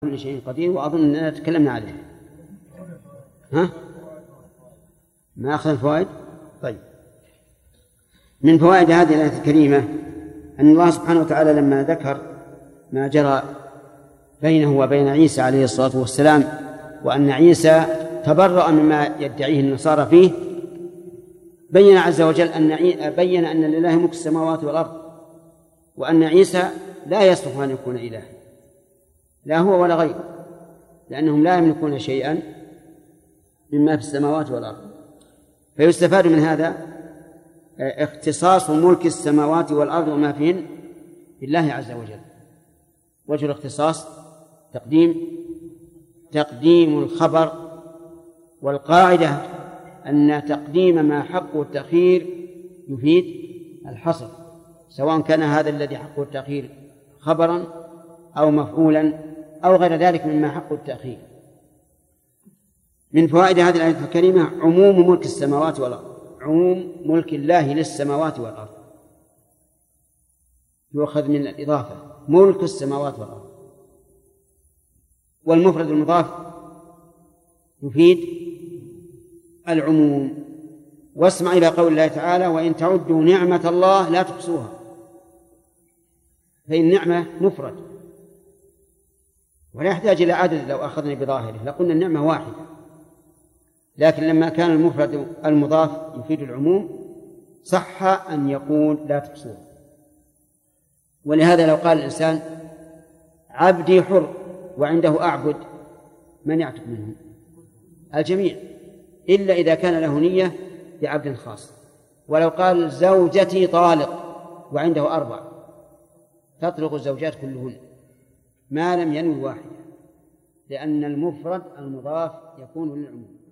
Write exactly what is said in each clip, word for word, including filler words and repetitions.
كل شيء قدير، وأظن أننا تكلمنا عليه. ها؟ ما أخذ الفوائد؟ طيب، من فوائد هذه الآية الكريمة أن الله سبحانه وتعالى لما ذكر ما جرى بينه وبين عيسى عليه الصلاة والسلام، وأن عيسى تبرأ مما يدعيه النصارى فيه، بين عز وجل أن بين أن لله ملك السماوات والأرض، وأن عيسى لا يصلح أن يكون إلها، لا هو ولا غيره، لأنهم لا يملكون شيئا مما في السماوات والأرض. فيستفاد من هذا اختصاص ملك السماوات والأرض وما فيهن بالله عز وجل. وجه الاختصاص تقديم تقديم الخبر، والقاعدة أن تقديم ما حقه التأخير يفيد الحصر، سواء كان هذا الذي حقه التأخير خبرا أو مفعولا أو غير ذلك مما حقه التأخير. من فوائد هذه الآية الكريمة عموم ملك السماوات والأرض، عموم ملك الله للسماوات والأرض يؤخذ من الإضافة، ملك السماوات والأرض. والمفرد المضاف يفيد العموم. واسمع إلى قول الله تعالى: وإن تعدوا نعمة الله لا تحصوها. فإن النعمة مفرد ولا يحتاج إلى عدد، لو أخذنا بظاهره لقلنا النعمة واحدة، لكن لما كان المفرد المضاف يفيد العموم صح أن يقول لا تحصوها. ولهذا لو قال الإنسان عبدي حر وعنده أعبد، من يعتق منه؟ الجميع، إلا إذا كان له نية بعبد خاص. ولو قال زوجتي طالق وعنده أربع، تطلق الزوجات كلهن ما لم ينوي واحدة، لأن المفرد المضاف يكون للعموم.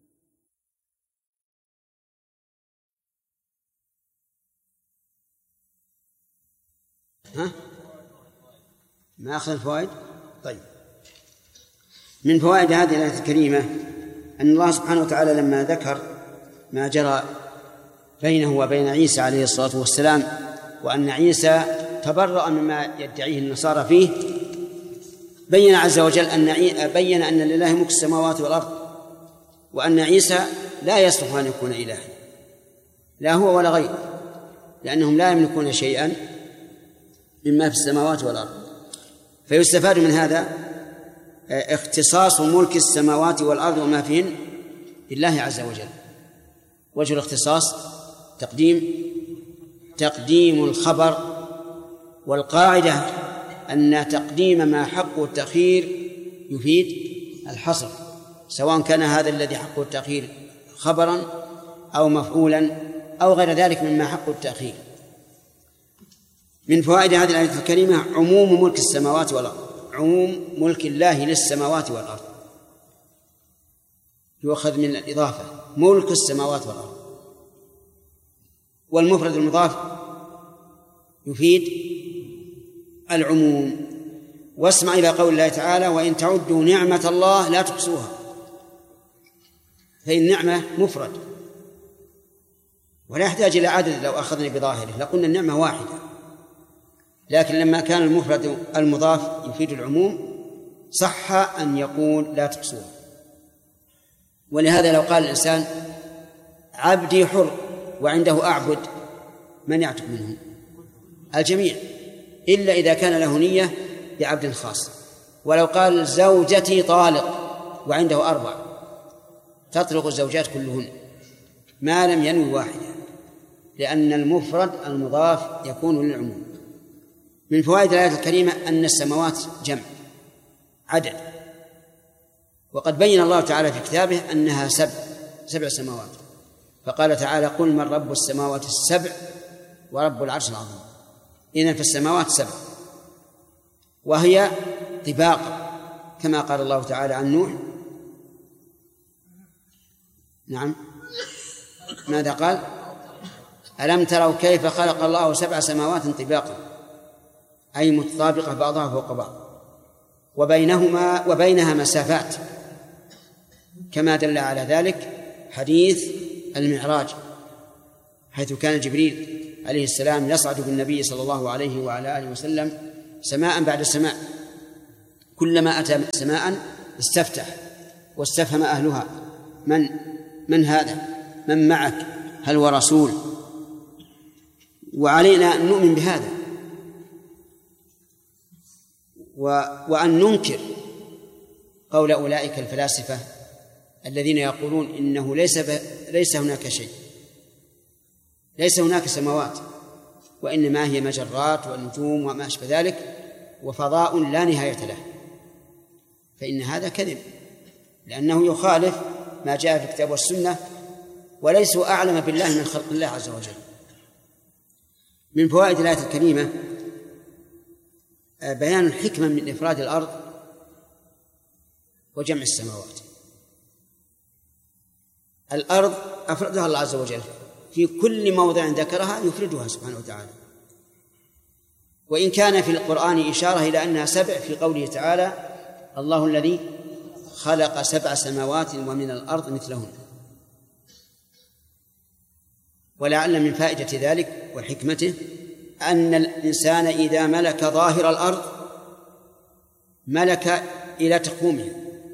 ها؟ ما أخذ الفوائد؟ طيب، من فوائد هذه الآية الكريمة أن الله سبحانه وتعالى لما ذكر ما جرى بينه وبين عيسى عليه الصلاة والسلام، وأن عيسى تبرأ مما يدعيه النصارى فيه، بين عز وجل أن بين أن لله ملك السماوات والأرض، وأن عيسى لا يصلح أن يكون إلها، لا هو ولا غيره، لأنهم لا يملكون شيئا مما في السماوات والأرض. فيستفاد من هذا اختصاص ملك السماوات والأرض وما فيهن لله عز وجل. وجه الاختصاص تقديم تقديم الخبر، والقاعدة أن تقديم ما حقه التأخير يفيد الحصر، سواء كان هذا الذي حقه التأخير خبرا أو مفعولا أو غير ذلك مما حقه التأخير. من فوائد هذه الآية الكريمة عموم ملك السماوات والأرض، عموم ملك الله للسماوات والأرض يؤخذ من الإضافة، ملك السماوات والأرض. والمفرد المضاف يفيد العموم. واسمع إلى قول الله تعالى: وإن تعدوا نعمة الله لا تحصوها. فإن النعمة مفرد ولا يحتاج إلى عدد، لو أخذنا بظاهره لقلنا النعمة واحدة، لكن لما كان المفرد المضاف يفيد العموم صح أن يقول لا تحصوها. ولهذا لو قال الإنسان عبدي حر وعنده أعبد، من يعتق منه؟ الجميع، إلا إذا كان له نية بعبد خاص. ولو قال زوجتي طالق وعنده أربع، تطلق الزوجات كلهن ما لم ينوي واحدة، لأن المفرد المضاف يكون للعموم. من فوائد الآية الكريمة أن السماوات جمع عدد، وقد بين الله تعالى في كتابه أنها سبع سبع سماوات، فقال تعالى: قل من رب السماوات السبع ورب العرش العظيم. إذن فالسماوات سبع، وهي طباق كما قال الله تعالى عن نوح. نعم، ماذا قال؟ ألم تروا كيف خلق الله سبع سماوات طباقا، أي متطابقة بعضها فوق بعض، وبينهما وبينها مسافات، كما دل على ذلك حديث المعراج، حيث كان جبريل عليه السلام يصعد بالنبي صلى الله عليه وعلى آله وسلم سماء بعد سماء، كلما أتى سماء استفتح واستفهم أهلها من من هذا، من معك، هل هو رسول؟ وعلينا أن نؤمن بهذا وأن ننكر قول أولئك الفلاسفة الذين يقولون إنه ليس ليس هناك شيء، ليس هناك سماوات، وإنما هي مجرات ونجوم وما أشبه ذلك وفضاء لا نهاية له. فإن هذا كذب، لأنه يخالف ما جاء في الكتاب والسنة، وليسوا أعلم بالله من خلق الله عز وجل. من فوائد الآية الكريمة بيان الحكمة من إفراد الأرض وجمع السماوات. الأرض أفردها الله عز وجل في كل موضع ذكرها يفردها سبحانه وتعالى، وإن كان في القرآن إشارة إلى أنها سبع في قوله تعالى: الله الذي خلق سبع سماوات ومن الأرض مثلهن. ولعل من فائدة ذلك وحكمته أن الإنسان إذا ملك ظاهر الأرض ملك إلى تقومها،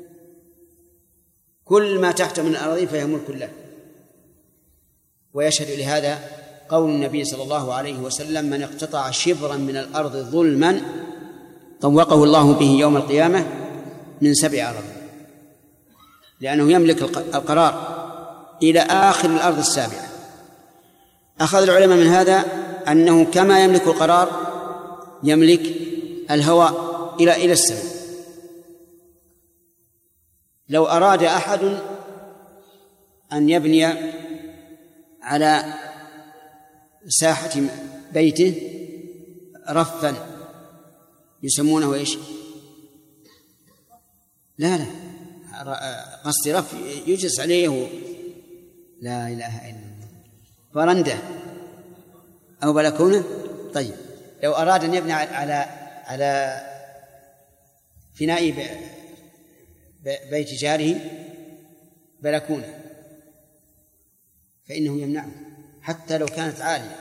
كل ما تحت من الأرض فهي ملك له. ويشهد لهذا قول النبي صلى الله عليه وسلم: من اقتطع شبرا من الأرض ظلما طوقه الله به يوم القيامة من سبع أرض، لأنه يملك القرار إلى آخر الأرض السابعة. أخذ العلماء من هذا أنه كما يملك القرار يملك الهواء إلى إلى السماء. لو أراد أحد أن يبني على ساحة بيته رفا يسمونه إيش؟ لا لا قصد رف يجلس عليه، لا إله إلا الله، فرندة أو بلكونة. طيب لو أراد أن يبني على على فناء بيت جاره بلكونة فإنه يمنعه حتى لو كانت عالية.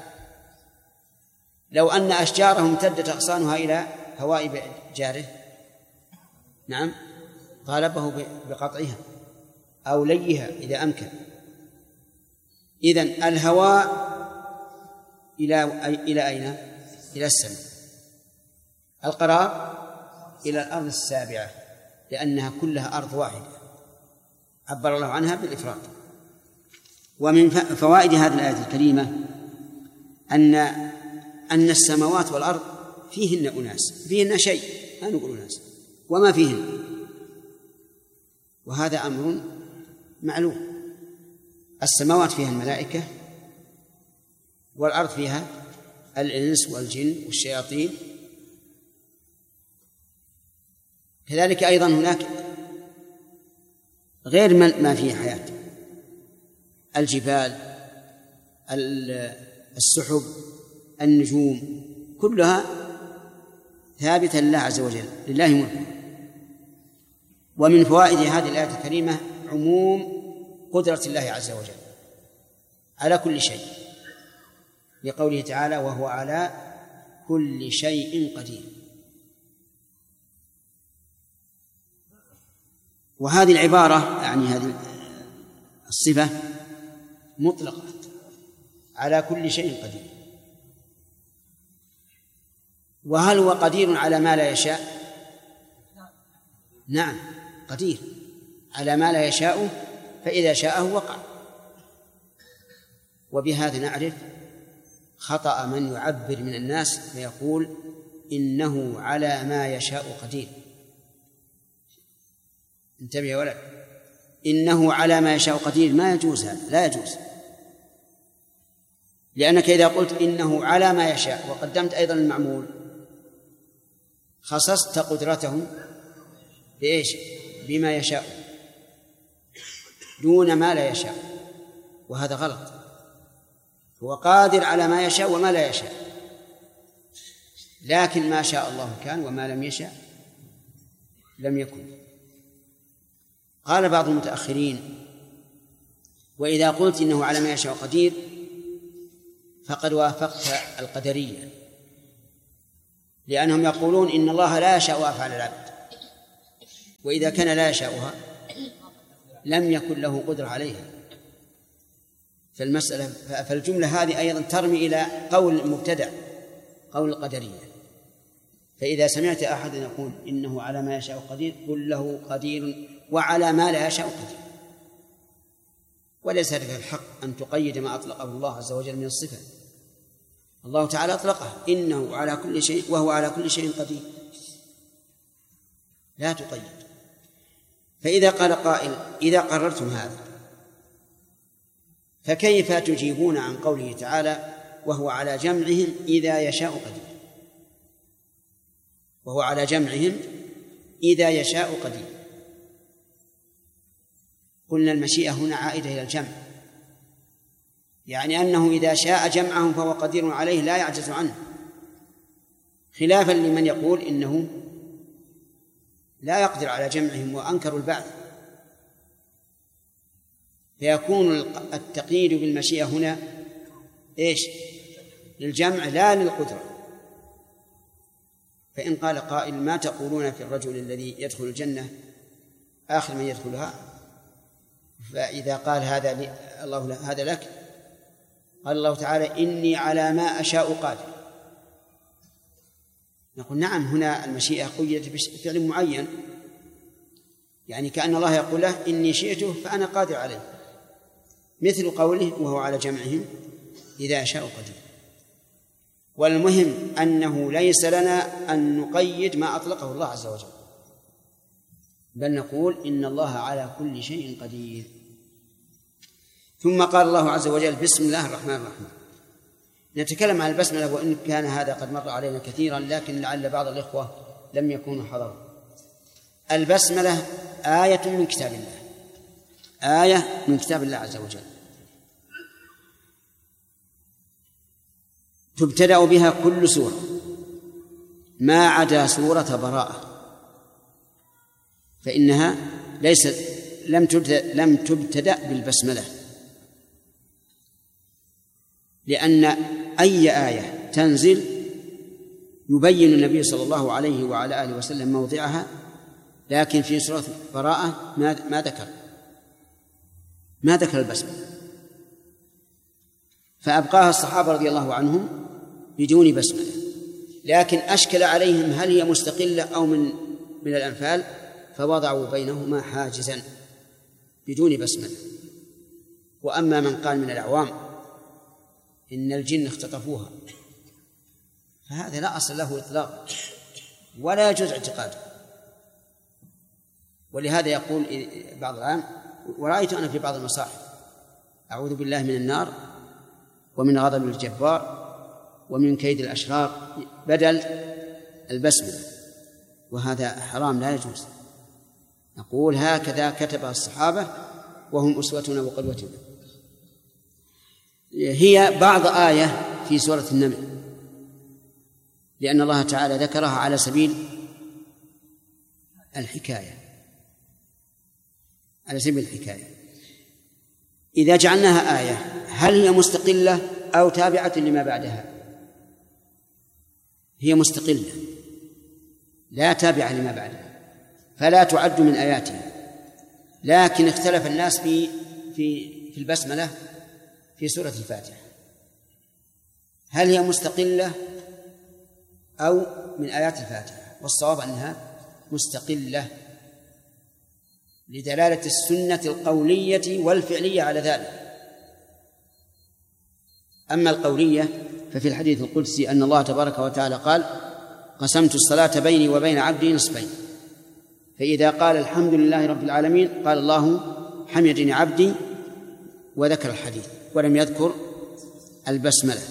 لو أن أشجاره امتدت أغصانها إلى هواء جاره، نعم، طالبه بقطعها أو ليها إذا أمكن. إذن الهواء إلى إلى أين؟ إلى السماء. القرار إلى الأرض السابعة، لأنها كلها أرض واحدة عبر الله عنها بالإفراد. ومن فوائد هذه الآية الكريمة أن أن السماوات والأرض فيهن أناس، فيهن شيء، ما نقول أناس، وما فيهن، وهذا أمر معلوم. السماوات فيها الملائكة، والأرض فيها الإنس والجن والشياطين. كذلك أيضا هناك غير ما فيه حياة، الجبال، السحب، النجوم، كلها ثابتة لله عز وجل، لله ملك. ومن فوائد هذه الآية الكريمة عموم قدرة الله عز وجل على كل شيء، لقوله تعالى: وهو على كل شيء قدير. وهذه العبارة يعني هذه الصفة مطلقة على كل شيء قدير. وهل هو قدير على ما لا يشاء؟ نعم، قدير على ما لا يشاء، فإذا شاءه وقع. وبهذا نعرف خطأ من يعبر من الناس فيقول إنه على ما يشاء قدير. انتبه يا ولد، إنه على ما يشاء قدير ما يجوز، هذا لا يجوز، لأنك إذا قلت إنه على ما يشاء وقدمت أيضا المعمول خصصت قدرته بإيش؟ بما يشاء دون ما لا يشاء، وهذا غلط. هو قادر على ما يشاء وما لا يشاء، لكن ما شاء الله كان وما لم يشاء لم يكن. قال بعض المتأخرين: وإذا قلت إنه على ما يشاء قدير فقد وافقت القدرية، لأنهم يقولون إن الله لا يشاء أفعال العبد، وإذا كان لا يشاؤها لم يكن له قدرة عليها. فالمسألة فالجملة هذه أيضا ترمي إلى قول المبتدع، قول القدرية. فإذا سمعت أحد يقول إنه على ما يشاء قدير قل له قدير وعلى ما لا يشاء قدير، وليس لك الحق أن تقيد ما أطلقه الله عز وجل من الصفة. الله تعالى أطلقه إنه على كل شيء وهو على كل شيء قدير، لا تقيد. فإذا قال قائل إذا قررتم هذا فكيف تجيبون عن قوله تعالى وهو على جمعهم إذا يشاء قدير؟ وهو على جمعهم إذا يشاء قدير. قلنا المشيئة هنا عائدة إلى الجمع، يعني أنه إذا شاء جمعهم فهو قدير عليه لا يعجز عنه، خلافا لمن يقول إنه لا يقدر على جمعهم وأنكروا البعث. فيكون التقييد بالمشيئة هنا إيش؟ للجمع لا للقدرة. فإن قال قائل ما تقولون في الرجل الذي يدخل الجنة آخر من يدخلها؟ فإذا قال هذا لي الله هذا لك، قال الله تعالى إني على ما أشاء قادر. نقول نعم، هنا المشيئة قيدت بفعل معين، يعني كأن الله يقول له إني شئته فأنا قادر عليه، مثل قوله وهو على جمعهم إذا أشاء قدير. والمهم أنه ليس لنا أن نقيد ما أطلقه الله عز وجل، بل نقول إن الله على كل شيء قدير. ثم قال الله عز وجل بسم الله الرحمن الرحيم. نتكلم عن البسملة وإن كان هذا قد مر علينا كثيرا، لكن لعل بعض الإخوة لم يكونوا حضروا. البسملة آية من كتاب الله، آية من كتاب الله عز وجل، تبتدأ بها كل سورة ما عدا سورة براءة، فإنها ليست لم تبتدأ, لم تبتدأ بالبسملة، لأن أي آية تنزل يبين النبي صلى الله عليه وعلى آله وسلم موضعها، لكن في سورة براءة ما ذكر ما ذكر البسملة، فأبقاها الصحابة رضي الله عنهم بدون بسملة. لكن أشكل عليهم هل هي مستقلة أو من من الأنفال، فوضعوا بينهما حاجزا بدون بسملة. وأما من قال من الأعوام إن الجن اختطفوها فهذا لا أصل له إطلاقا ولا يجوز اعتقاده. ولهذا يقول بعض العام، ورأيت أنا في بعض المصاحف أعوذ بالله من النار ومن غضب الجبار ومن كيد الأشرار بدل البسملة، وهذا حرام لا يجوز. نقول هكذا كتب الصحابة وهم أسوتنا وقدوتنا. هي بعض آية في سورة النمل، لأن الله تعالى ذكرها على سبيل الحكاية على سبيل الحكاية. إذا جعلناها آية هل هي مستقلة أو تابعة لما بعدها؟ هي مستقلة لا تابعة لما بعدها، فلا تعد من آياتها. لكن اختلف الناس في في في البسملة في سورة الفاتحة، هل هي مستقلة أو من آيات الفاتحة؟ والصواب أنها مستقلة لدلالة السنة القولية والفعلية على ذلك. أما القولية ففي الحديث القدسي أن الله تبارك وتعالى قال قسمت الصلاة بيني وبين عبدي نصفين، فإذا قال الحمد لله رب العالمين قال الله حمدني عبدي، وذكر الحديث ولم يذكر البسملة.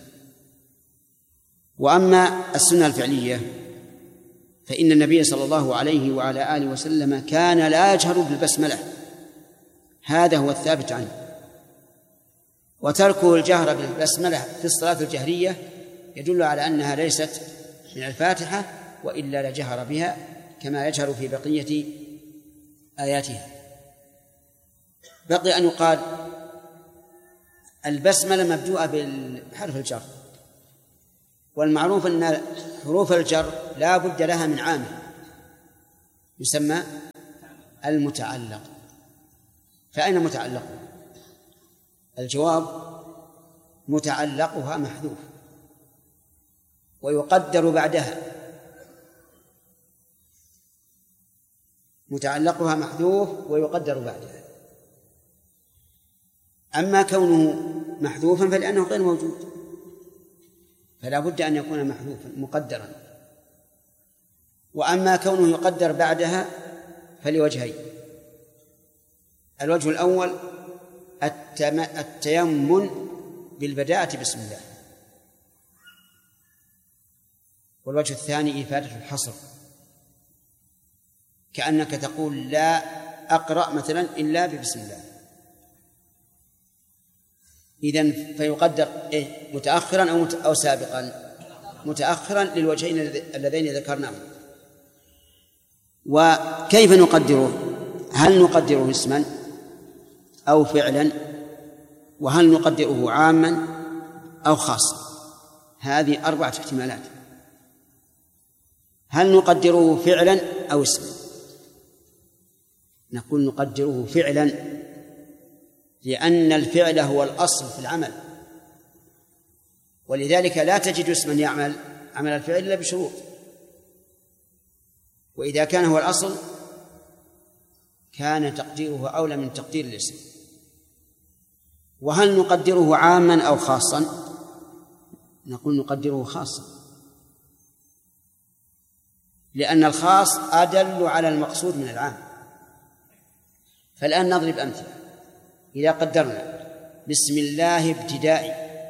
وأما السنة الفعلية فإن النبي صلى الله عليه وعلى آله وسلم كان لا يجهر بالبسملة، هذا هو الثابت عنه. وتركه الجهر بالبسملة في الصلاة الجهرية يدل على أنها ليست من الفاتحة، وإلا لجهر بها كما يجهر في بقية آياتها. بقي أن يقال البسملة مبدوءة بحرف الجر، والمعروف أن حروف الجر لا بد لها من عامل يسمى المتعلق. فأين متعلقها؟ الجواب: متعلقها محذوف ويقدر بعدها. متعلقها محذوف ويقدر بعدها. أما كونه محذوفا فلأنه غير موجود، فلا بد أن يكون محذوفا مقدرا. وأما كونه يقدر بعدها فلوجهين: الوجه الأول التيمن بالبداءة بسم الله، والوجه الثاني إفادة الحصر، كأنك تقول لا أقرأ مثلا إلا ببسم الله. إذن فيقدر إيه؟ متأخرا أو أو سابقا؟ متأخرا للوجهين اللذين ذكرناهم. وكيف نقدره؟ هل نقدره اسما أو فعلا؟ وهل نقدره عاما أو خاصا؟ هذه أربعة احتمالات. هل نقدره فعلا أو اسما؟ نقول نقدره فعلا، لأن الفعل هو الأصل في العمل، ولذلك لا تجد اسما يعمل عمل الفعل إلا بشروط، وإذا كان هو الأصل كان تقديره أولى من تقدير الاسم. وهل نقدره عاما أو خاصا؟ نقول نقدره خاصا، لأن الخاص أدل على المقصود من العام. فالآن نضرب أمثلة. إذا قدرنا بسم الله ابتدائي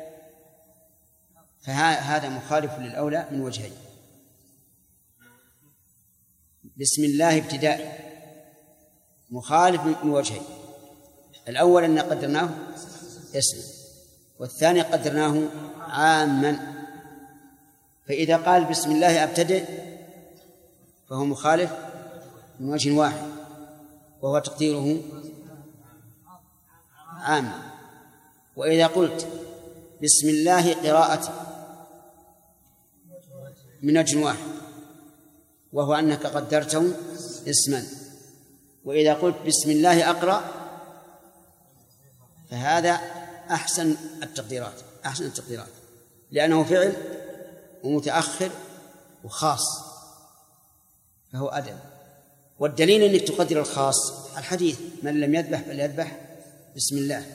فهذا مخالف للأولى من وجهين. بسم الله ابتدائي مخالف من وجهين: الأول أن قدرناه اسما، والثاني قدرناه عاما. فإذا قال بسم الله أبتدئ فهو مخالف من وجه واحد، وهو تقديره عاما. وإذا قلت بسم الله قراءتي من وجه واحد، وهو أنك قدرته اسما. وإذا قلت بسم الله أقرأ فهذا أحسن التقديرات أحسن التقديرات لأنه فعل ومتأخر وخاص، فهو أدب. والدليل أنك تقدر الخاص الحديث: من لم يذبح فليذبح بسم الله.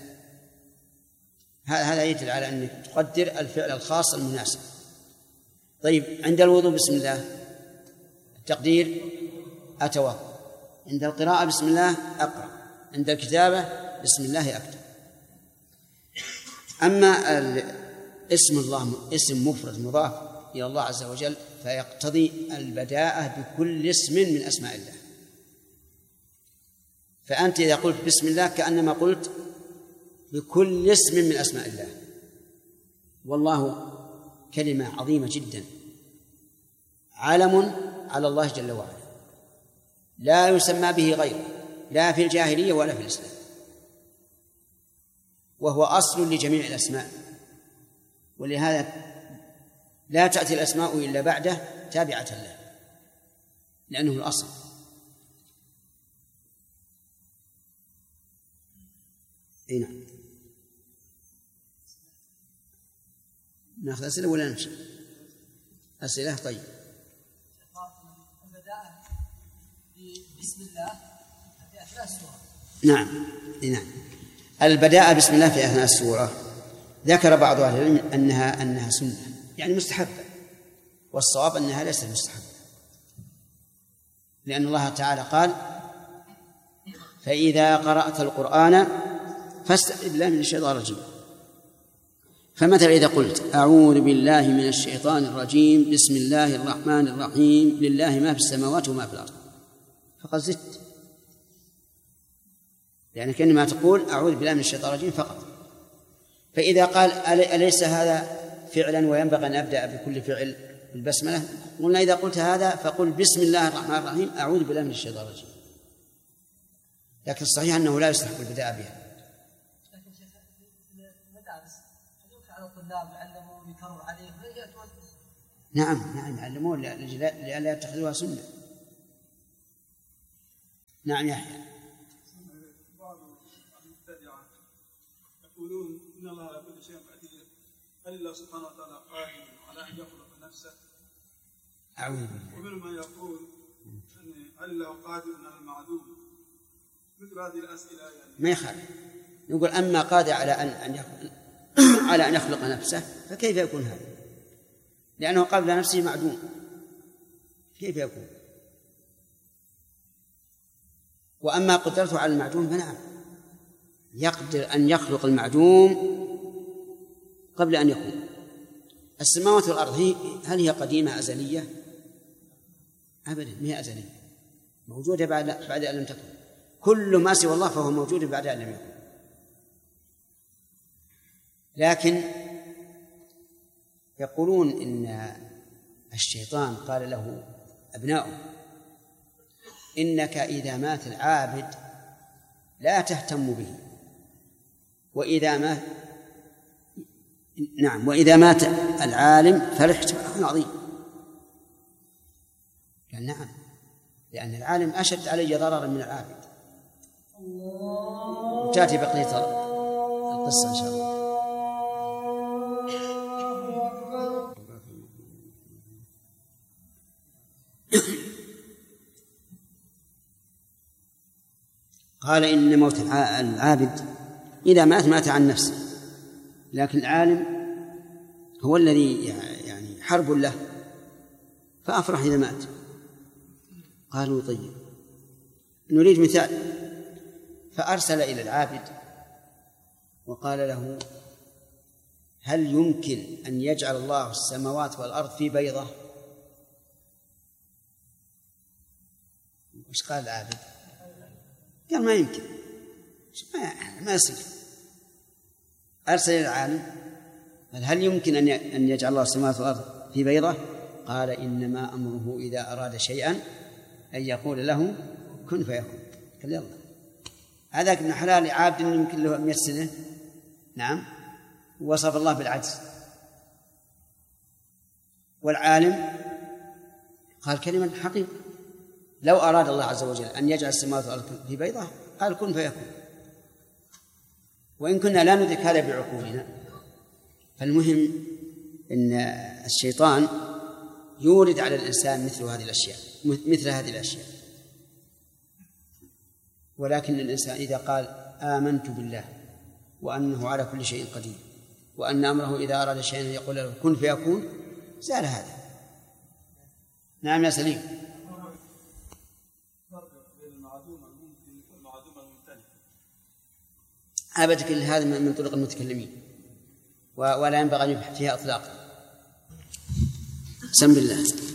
هذا يدل على أنك تقدر الفعل الخاص المناسب. طيب، عند الوضوء بسم الله التقدير أتوضأ، عند القراءة بسم الله أقرأ، عند الكتابة بسم الله أكتب. أما اسم الله اسم مفرد مضاف إلى الله عز وجل فيقتضي البداءة بكل اسم من أسماء الله. فأنت إذا قلت بسم الله كأنما قلت بكل اسم من أسماء الله. والله كلمة عظيمة جدا، علم على الله جل وعلا لا يسمى به غيره، لا في الجاهلية ولا في الإسلام، وهو أصل لجميع الأسماء. ولهذا لا تأتي الأسماء إلا بعده تابعة له، لأنه الأصل. هنا نأخذ أسئلة ولا نمشي؟ أسئلة. طيب، بسم الله في أثناء السورة. نعم نعم البداءة بسم الله في أثناء السورة ذكر بعض أهل العلم أنها أنها سنة، يعني مستحبة، والصواب أنها ليست مستحبة، لأن الله تعالى قال: فإذا قرأت القرآن فاستعذ بالله من الشيطان الرجيم. فمثلا إذا قلت أعوذ بالله من الشيطان الرجيم بسم الله الرحمن الرحيم لله ما في السماوات وما في الأرض، فقد زدت، يعني كأنما تقول أعوذ بالله من الشيطان الرجيم فقط. فإذا قال أليس هذا فعلا وينبغي أن أبدأ بكل فعل بالبسملة؟ قلنا إذا قلت هذا فقل بسم الله الرحمن الرحيم أعوذ بالله من الشيطان الرجيم، لكن الصحيح أنه لا يستحق البداء بها. لكن شيخ المدارس يدرك على الطلاب يعلمون يكرر عليهم. نعم نعم يعلمون لئلا يتخذوها سنة. نعم يحيى. بعض المبتدعة يقولون إن الله على كل شيء قدير، هل الله سبحانه وتعالى قادر على أن يخلق نفسه؟ أعوذ بالله. ومن من يقول أن هل الله قادر على المعدوم؟ مثل هذه الأسئلة يعني ما يخالف، نقول أما قادر على أن أن يخلق على أن يخلق نفسه فكيف يكون هذا؟ لأنه قبل نفسه معدوم، كيف يكون؟ وأما قدرته على المعدوم فنعم، يقدر أن يخلق المعدوم قبل أن يكون. السماوات والأرض هي هل هي قديمة أزلية؟ أبدا، ما هي أزلية، موجودة بعد بعد أن لم تكن. كل ما سوى الله فهو موجود بعد أن لم يكن. لكن يقولون إن الشيطان قال له أبناؤه: إنك إذا مات العابد لا تهتم به، وإذا مات نعم وإذا مات العالم فرحت فرح عظيم. قال نعم، لأن العالم أشد علي ضررا من العابد. وتأتي بقية القصة إن شاء الله. قال إن موت العابد إذا مات مات عن نفسه، لكن العالم هو الذي يعني حرب له، فأفرح إذا مات. قالوا طيب نريد مثال، فأرسل إلى العابد وقال له: هل يمكن أن يجعل الله السماوات والأرض في بيضة؟ وش قال العابد؟ قال ما يمكن، ما يصير. أرسل إلى العالم قال: هل يمكن أن يجعل الله السماوات والأرض في بيضة؟ قال: إنما أمره إذا أراد شيئا أن يقول له كن فيكون. قال يلا. هذاك ابن حلال عابد يمكن له مئة سنة، نعم، وصف الله بالعجز. والعالم قال كلمة حقيقة: لو أراد الله عز وجل أن يجعل السماوات والأرض في بيضة قال كن فيكون. وإن كنا لا ندرك هذا بعقولنا، فالمهم أن الشيطان يورد على الإنسان مثل هذه الأشياء مثل هذه الأشياء ولكن الإنسان إذا قال آمنت بالله وأنه على كل شيء قدير وأن أمره إذا أراد شيئا يقول له كن فيكون، زال هذا. نعم يا سليم. أبدا، كل هذا من طرق المتكلمين ولا ينبغي أن يبحث فيها إطلاقا. سم بالله.